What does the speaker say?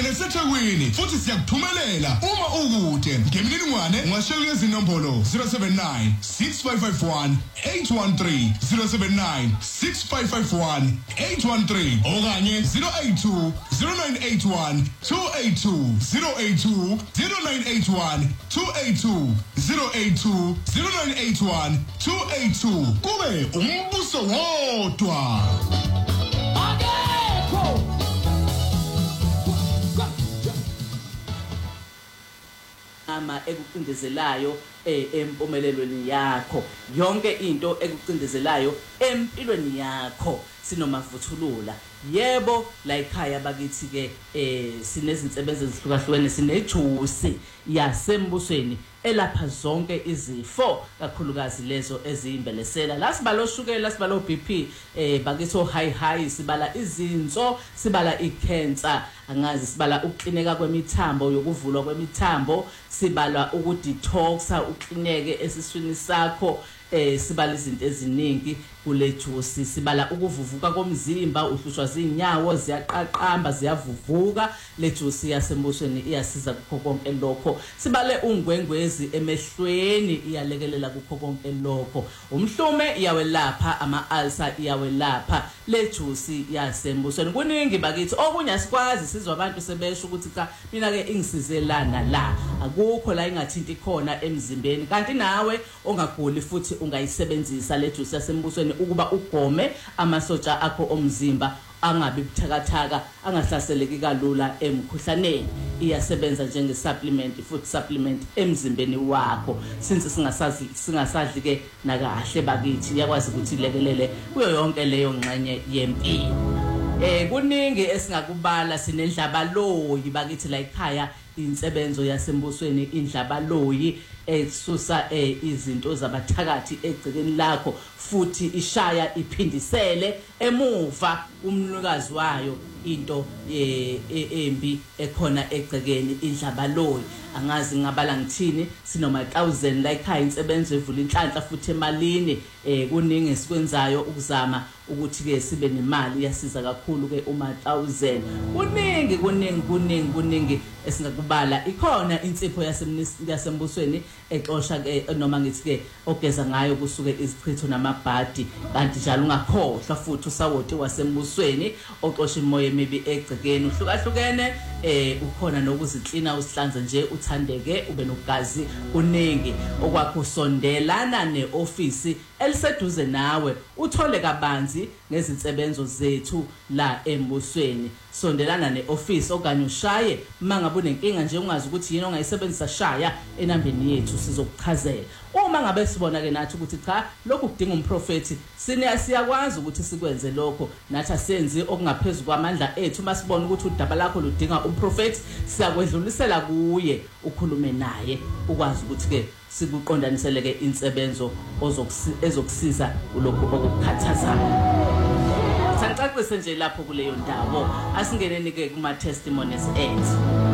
Sibhekene seThekwini futhi siyakuthumelela uma ukude. Ngemininingwane ungashayela lezi nombolo 079 6551 813 079 6551 813 okanye 082 0981 282 082 0981 282 082 0981 282 kube umbuso wodwa. Ama ekucindezelayo empumelelweni yakho yonke into ekucindezelayo empilweni yakho sinomavuthulula yebo la ekhaya bakithi ke sinezinsebenzo ezihlukahlukene sinejuice yasembusweni elapha zonke izifo kakhulukazi lezo eziyimbelesela la sibala oshukela sibala oBP bakithi high sibala izinso sibala icancer angazi sibala ukuklineka kwemithambo yokuvulwa kwemithambo sibala ukudetoxa uklineke esiswini sakho sibala izinto eziningi kule juice sibala ukuvuvuka komzimba uhlushwa zinyawo ziyaqaqamba ziyavuvuka le juice yasembusweni iyasiza kukho konke lokho sibale ungwengwezi emehlweni iyalekelela kukho konke lokho umhlume iyawelapha ama ulcer iyawelapha le juice yasembusweni kuningi bakithi okunye asikwazi sizwa abantu sebesho ukuthi cha mina ke ingisizelana la akukho la ingathinti khona emzimbeni kanti nawe ongaguli futhi ungayisebenzisa le juice yasembusweni ukuba ugome amasotsha akho omzimba angabi buthakathaka angahlaseleki kalula emkhuhlaneni iyasebenza njenge supplement futhi supplement emzimbeni wakho since singasadli ke nakahle bakithi iyakwazi ukuthi ilekelele kuyo yonke leyo ngxenye yempilo kuningi esingakubala sinendlabaloyi bakithi la ekhaya insebenzo yasembusweni indlabaloyi esusa izinto zabathakathi egcekeni lakho futhi ishaya iphindisele emuva umnukazi wayo into embi ekhona egcekeni indlabaloyi angazi ngabala ngithini sinoma 1000 la ekhaya insebenzo evula inhlanhla futhi emalini kuningi esikwenzayo ukuzama ukuthi ke sibe nemali yasiza kakhulu ke uma 1000 kuningi esingakubala ikhona insipho yasembusweni exosha ke noma ngithi ke ogeza ngayo kusuke izichitho namabhadi kanti njalo ungakhohlwa futhi usawoti wasembusweni oxosha imoya emibi egcekeni uhlukahlukene ukhona nokuziklina usihlanza nje uthandeke ube nogazi kuningi okwakho sondelana neofisi eliseduze nawe uthole kabanzi ngezinsebenzo zethu la embusweni sondelana neoffice okanye ushaye mangabe unenkinga nje ungazi ukuthi yini ongayisebenzisa shaya enambeni yethu sizokuchazela uma ngabe sibona ke nathi ukuthi cha lokhu kudinga umprofeti siyakwazi ukuthi sikwenze lokho nathi asenzi okungaphezulu kwamandla ethu masibona ukuthi udaba lakho ludinga umprofeti siyakwedlulisela kuye ukhulume naye ukwazi ukuthi ke sikuqondanisele ke insebenzo ezokusiza kulokho okukhathazayo Sangicacise nje lapho kuleyo ndawo asingeneni ke kuma testimonies ethu